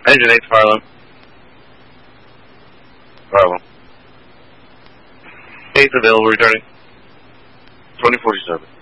Engine 8 fire alarm. Bravo. 8 available, returning. 2047.